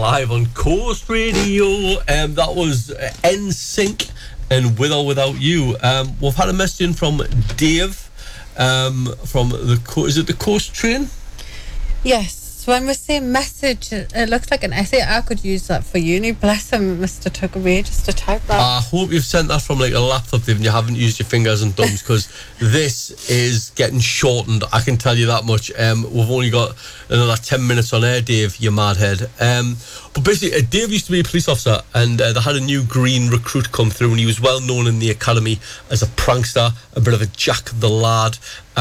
live on Coast Radio. That was NSYNC and With or Without You. We've had a message in from Dave from is it the Coast Train? Yes. So when we say message, it looks like an essay. I could use that for uni. Bless him, Mr. took away just to type that. I hope you've sent that from like a laptop, Dave, and you haven't used your fingers and thumbs, because this is getting shortened. I can tell you that much. We've only got another 10 minutes on air, Dave, you madhead. But basically, Dave used to be a police officer, and they had a new green recruit come through, and he was well known in the academy as a prankster, a bit of a Jack the Lad.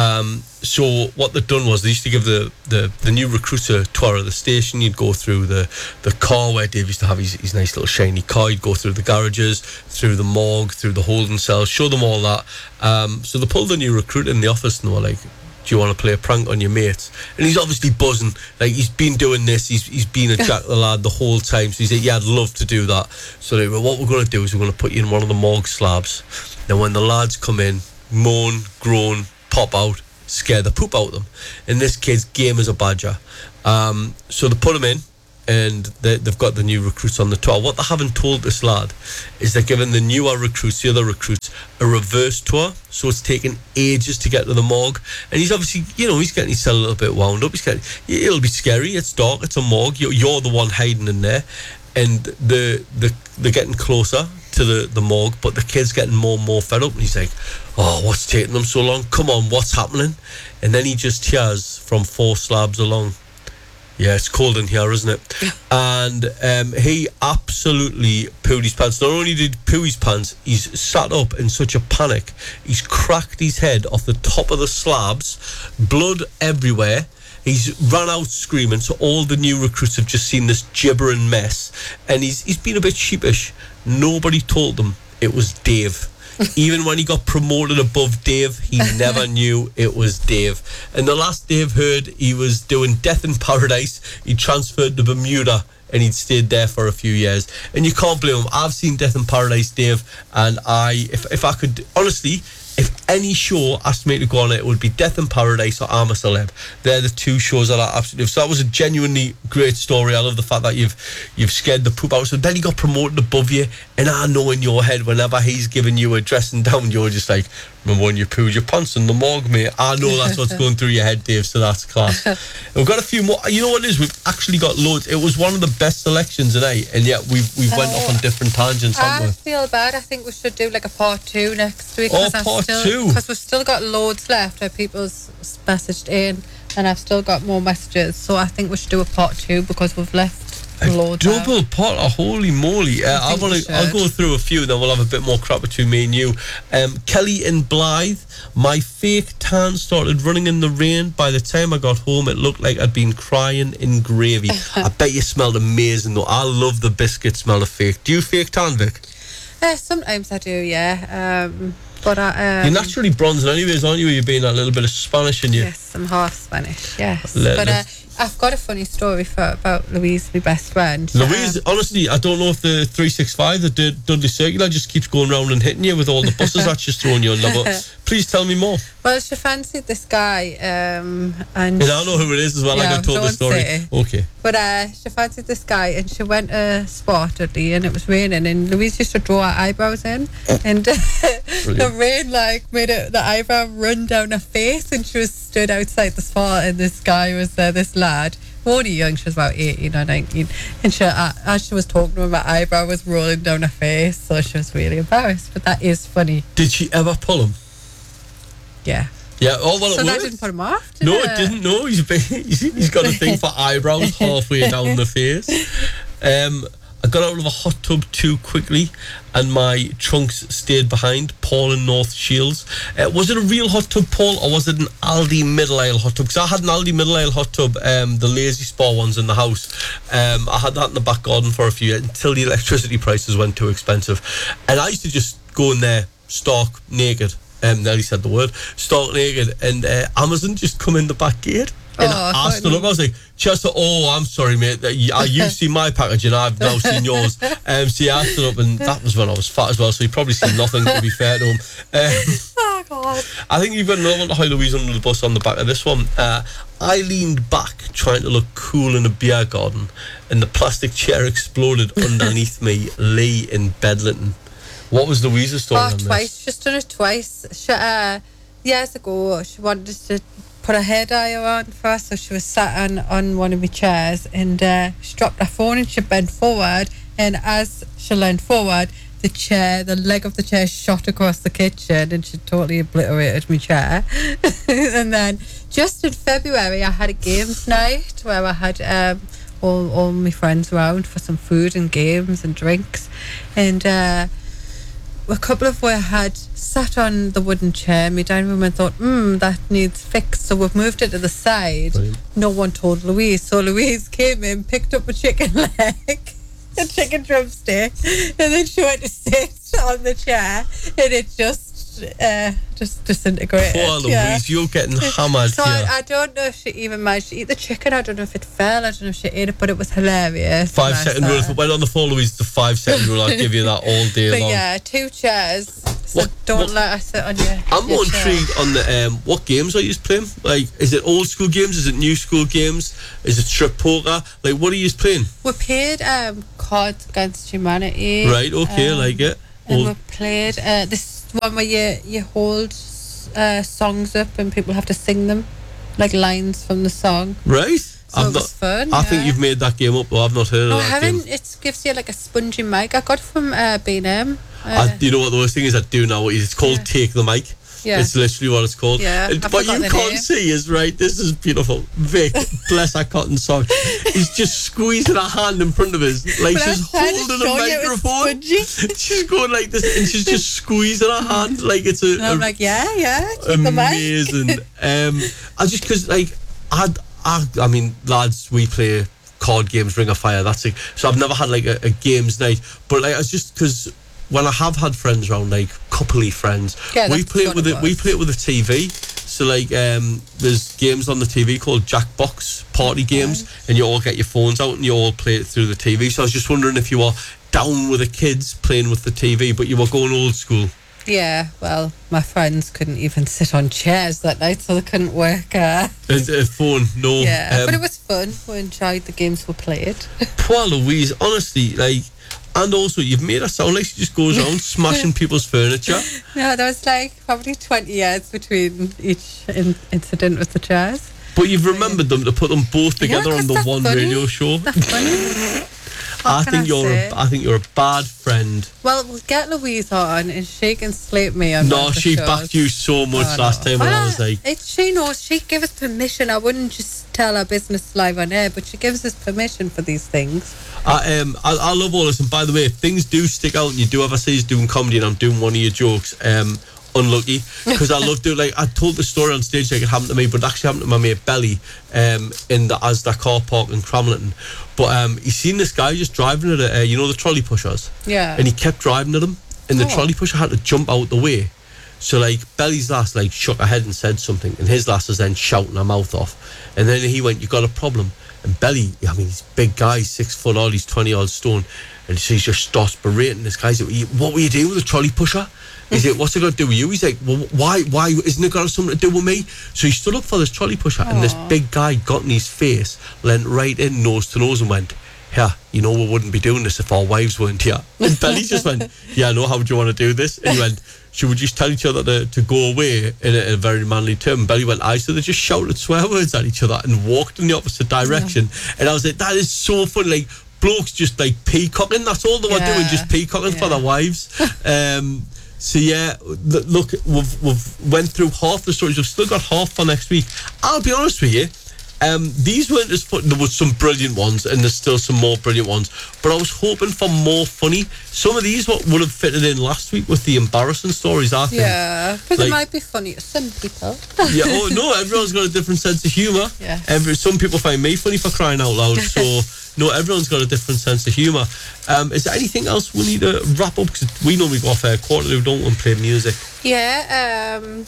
So what they'd done was they used to give the new recruits a tour of the station. You'd go through the car where Dave used to have his nice little shiny car. You'd go through the garages, through the morgue, through the holding cells, show them all that. So they pulled the new recruit in the office and they were like, do you want to play a prank on your mates? And he's obviously buzzing. Like, he's been doing this. He's been a Jack the Lad the whole time. So he's like, yeah, I'd love to do that. So they were, what we're going to do is we're going to put you in one of the morgue slabs. Then when the lads come in, moan, groan, pop out, scare the poop out of them. And this kid's game as a badger. So they put him in, and they've got the new recruits on the tour. What they haven't told this lad is they're giving the newer recruits, the other recruits, a reverse tour. So it's taken ages to get to the morgue. And he's obviously, he's getting himself a little bit wound up. It'll be scary. It's dark. It's a morgue. You're the one hiding in there. And they're getting closer to the morgue, but the kid's getting more and more fed up, and he's like, oh, what's taking them so long? Come on, what's happening? And then he just hears from 4 slabs along, yeah, it's cold in here, isn't it? And he absolutely pooed his pants. Not only did he poo his pants, he's sat up in such a panic. He's cracked his head off the top of the slabs, blood everywhere. He's run out screaming, so all the new recruits have just seen this gibbering mess, and he's been a bit sheepish. Nobody told them it was Dave. Even when he got promoted above Dave, he never knew it was Dave. And the last Dave heard, he was doing Death in Paradise. He transferred to Bermuda, and he'd stayed there for a few years. And you can't blame him. I've seen Death in Paradise, Dave, and if I could, honestly, if any show asked me to go on it would be Death in Paradise or I'm a Celeb. They're the 2 shows that I absolutely... So that was a genuinely great story. I love the fact that you've scared the poop out. So then he got promoted above you, and I know in your head, whenever he's giving you a dressing down, you're just like, remember when you pooed your pants in the morgue, mate? I know that's what's going through your head, Dave, so that's class. We've got a few more. You know what it is? We've actually got loads. It was one of the best selections tonight, and yet we've went off on different tangents, haven't we? I feel bad. I think we should do like a part 2 next week. Part 2? Because we've still got loads left where people's messaged in, and I've still got more messages. So I think we should do a part 2 because we've left loads double out. pot, holy moly. I'll go through a few, then we'll have a bit more crap between me and you. Kelly in Blythe, my fake tan started running in the rain. By the time I got home, it looked like I'd been crying in gravy. I bet you smelled amazing though. I love the biscuit smell of fake. Do you fake tan, Vic? Sometimes I do, yeah. But you're naturally bronzing anyways, aren't you? You're being a little bit of Spanish in you. Yes, I'm half Spanish, yes. But I've got a funny story about Louise, my best friend. Louise, honestly, I don't know if the 365, the Dudley Circular, just keeps going round and hitting you with all the buses that's just throwing you under. But please tell me more. Well, she fancied this guy, and I know who it is as well. Yeah, I told the story. Okay. But she fancied this guy, and she went to sport, Dudley, and it was raining, and Louise used to draw her eyebrows in, and the rain made the eyebrow run down her face, and she was stood outside the sport, and this guy was there, this lad, only young, she was about 18 or 19, and she, as she was talking to him, her eyebrow was rolling down her face, so she was really embarrassed. But that is funny. Did she ever pull him? Yeah. Yeah, well, so that didn't put him off, did it? Didn't. No, he's got a thing for eyebrows halfway down the face. I got out of a hot tub too quickly, and my trunks stayed behind. Paul in North Shields. Was it a real hot tub, Paul, or was it an Aldi middle aisle hot tub? Because I had an Aldi middle aisle hot tub, the Lazy Spa ones in the house. I had that in the back garden for a few years until the electricity prices went too expensive, and I used to just go in there stark naked. Nelly said the word, stark naked, and Amazon just come in the back gate And I stood up. I was like, Chester, I'm sorry, mate. You've seen my package and I've now seen yours. See, I stood up, and that was when I was fat as well, so you probably seen nothing, to be fair to him. Oh, God. I think you've got another one to hide Louise under the bus on the back of this one. I leaned back trying to look cool in a beer garden, and the plastic chair exploded underneath me, Lee in Bedlington. What was Louise's story on this? Twice. She's done it twice. She, years ago, she wanted us to put a hair dryer on for us, so she was sat on one of my chairs, and she dropped her phone and she bent forward, and as she leaned forward, the leg of the chair shot across the kitchen, and she totally obliterated my chair. And then just in February, I had a games night where I had all my friends around for some food and games and drinks, and a couple of we had sat on the wooden chair in my dining room and thought, that needs fixed, so we've moved it to the side. Brilliant. No one told Louise, so Louise came in, picked up a chicken leg, a chicken drumstick, and then she went to sit on the chair, and it just disintegrated. Poor Louise, you're getting hammered. So I don't know if she even managed to eat the chicken. I don't know if it fell. I don't know if she ate it, but it was hilarious. 5 second rule. If it went on the floor, Louise, the 5 second rule. I'll give you that all day long. But yeah, 2 chairs. So don't let her sit on your. I'm more intrigued on the what games are you playing? Like, is it old school games? Is it new school games? Is it strip poker? Like, what are you playing? We played Cards Against Humanity. Right. Okay. Like it. And we played this one where you hold songs up and people have to sing them, like lines from the song. Right. So it was fun. I think you've made that game up, but I've not heard of that. I haven't. It gives you like a spongy mic. I got it from B&M. You know what the worst thing is I do now? It's called Take the Mic. Yeah. It's literally what it's called. Yeah, what you can't see is, right, this is beautiful. Vic, bless her cotton sock, he's just squeezing her hand in front of us, like she's holding a microphone. She's going like this, and she's just squeezing her hand like it's a. And I'm like, yeah, take amazing. The mic. I just, because like I mean, lads, we play card games, Ring of Fire. That's it. So I've never had like a games night, but like it's just because when I have had friends around, like coupley friends, we play it with it. We play it with a TV. So like, there's games on the TV called Jackbox party games, and you all get your phones out and you all play it through the TV. So I was just wondering if you were down with the kids playing with the TV, but you were going old school. Yeah, well, my friends couldn't even sit on chairs that night, so they couldn't work. And phone, no. Yeah, but it was fun. We enjoyed the games we played. Poor Louise, honestly, like. And also, you've made her sound like she just goes around smashing people's furniture. No, there was like probably 20 years between each incident with the chairs. But you've remembered them to put them both together on the one radio show. That's funny. I think you're a bad friend. Well, we'll get Louise on and she can slate me on. No, she backed you so much last time when I was like... She knows, she gave us permission. I wouldn't just tell our business live on air, but she gives us permission for these things. I love all this, and by the way, if things do stick out and you do ever see us doing comedy and I'm doing one of your jokes, unlucky, because I love doing, like, I told the story on stage like it happened to me, but it actually happened to my mate Belly in the Asda car park in Cramlington. But he seen this guy just driving at you know the trolley pushers, and he kept driving at him, and the trolley pusher had to jump out the way. So like Belly's lass like shook her head and said something, and his lass was then shouting her mouth off, and then he went, "You got a problem?" And Belly, I mean, he's a big guy, 6 foot all, he's 20 odd stone, and he just starts berating this guy. He's like, "What were you doing with the trolley pusher?" He's like, "What's it got to do with you?" He's like, "Well, why isn't it got something to do with me?" So he stood up for this trolley pusher, and this big guy got in his face, leant right in nose to nose and went, "Yeah, you know, we wouldn't be doing this if our wives weren't here." And Belly just went, "Yeah, I know, how would you want to do this?" And he went, "Should we just tell each other to go away in a very manly term?" And Belly went, "Aye." So they just shouted swear words at each other and walked in the opposite direction. And I was like, that is so funny. Like, blokes just like peacocking, that's all they were doing, just peacocking for their wives. So yeah, look, we've went through half the stories. We've still got half for next week. I'll be honest with you, these weren't as fun. There was some brilliant ones, and there's still some more brilliant ones. But I was hoping for more funny. Some of these would have fitted in last week with the embarrassing stories, I think. Yeah, but they might be funny to some people. Yeah, oh no, everyone's got a different sense of humour. Yeah. Some people find me funny, for crying out loud. So no, everyone's got a different sense of humour. Is there anything else we need to wrap up? Because we normally go off quarterly, don't want to play music. Yeah,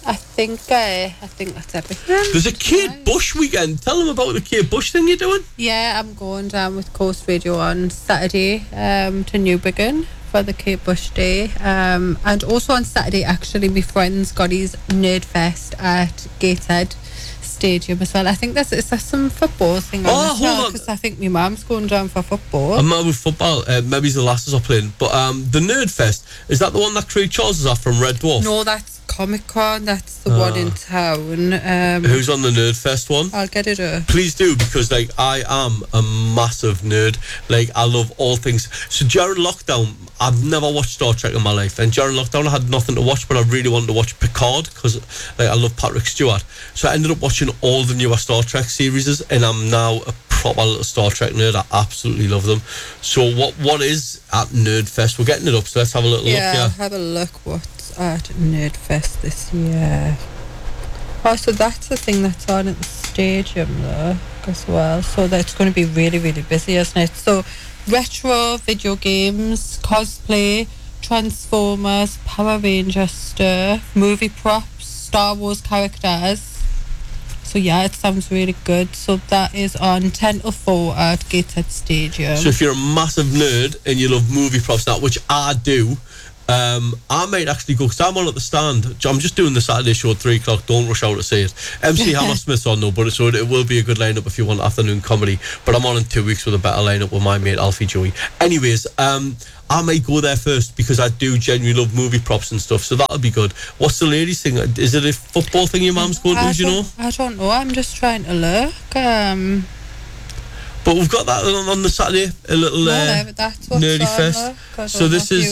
I think that's everything. There's a Kate Bush weekend. Tell them about the Kate Bush thing you're doing. Yeah, I'm going down with Coast Radio on Saturday to Newbiggin for the Kate Bush Day. And also on Saturday, actually, my friend's got his Nerd Fest at Gateshead Stadium as well. I think there's some football thing on as well, because I think my mum's going down for football. I'm mad with football. Maybe the lasses are playing. But the Nerd Fest, is that the one that Craig Charles is at from Red Dwarf? No, that's Comic Con. That's the one in town. Who's on the Nerd Fest one? I'll get it up. Please do, because like I am a massive nerd. Like I love all things. So during lockdown, I've never watched Star Trek in my life, and during lockdown I had nothing to watch, but I really wanted to watch Picard because like I love Patrick Stewart. So I ended up watching all the newer Star Trek series, and I'm now a proper little Star Trek nerd. I absolutely love them. So what is at Nerd Fest? We're getting it up, so let's have a little look. Yeah, have a look what's at Nerd Fest this year. Oh, so that's the thing that's on at the stadium though as well. So that's going to be really, really busy, isn't it? So retro video games, cosplay, Transformers, Power Ranger stuff, movie props, Star Wars characters. So yeah, it sounds really good. So that is on 10 to 4 at Gateshead Stadium. So if you're a massive nerd and you love movie props now, which I do, I might actually go, because I'm on at the stand. I'm just doing the Saturday show at 3 o'clock. Don't rush out to see it. MC Hammersmith's on though, but so it will be a good lineup if you want afternoon comedy. But I'm on in 2 weeks with a better lineup with my mate Alfie Joey. Anyways, I may go there first because I do genuinely love movie props and stuff, so that'll be good. What's the ladies thing? Is it a football thing your mum's going to, do you know? I don't know, I'm just trying to look. But we've got that on the Saturday, a little that's nerdy fest. So this is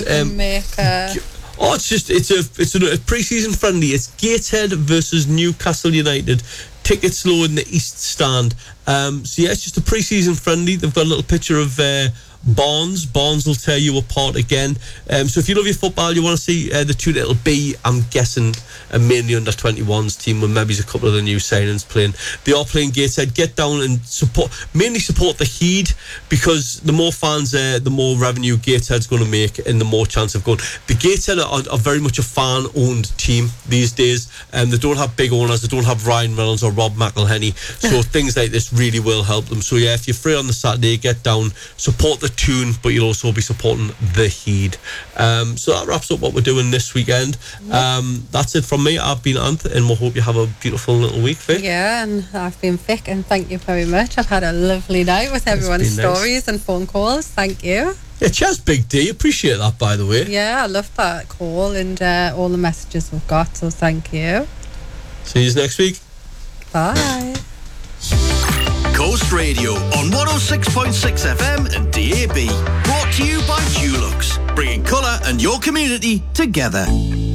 it's a pre-season friendly. It's Gateshead versus Newcastle United. Tickets low in the East Stand. So yeah, it's just a pre-season friendly. They've got a little picture of Barnes. Barnes will tear you apart again. So if you love your football, you want to see the tune, it'll be, I'm guessing, a mainly under 21s team with maybe a couple of the new signings playing. They are playing Gateshead. Get down and mainly support the Heed, because the more fans there, the more revenue Gateshead's going to make and the more chance of going. The Gateshead are very much a fan-owned team these days, and they don't have big owners. They don't have Ryan Reynolds or Rob McElhenney, so things like this really will help them. So yeah, if you're free on the Saturday, get down, support the tune, but you'll also be supporting the Heed. So that wraps up what we're doing this weekend. That's it from me. I've been Ant, and we hope you have a beautiful little week, Vic. Yeah, and I've been Vic, and thank you very much. I've had a lovely night with everyone's stories and phone calls. Thank you. Yeah, cheers, Big D. Appreciate that, by the way. Yeah, I love that call and all the messages we've got, so thank you. See you next week. Bye. Coast Radio on 106.6 FM and DAB. Brought to you by Dulux, bringing colour and your community together.